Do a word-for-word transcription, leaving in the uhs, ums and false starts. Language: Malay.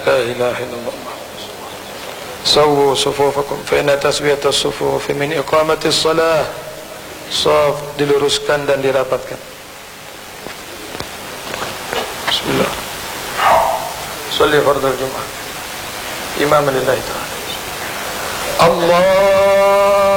La ilaha illallah. Sawu sufufakum fa inna taswiyatas sufufi min iqamatis salah. Shaf diluruskan dan dirapatkan. Bismillah. Shalli fardhu Jumat. Imam lillahi ta'ala. Allah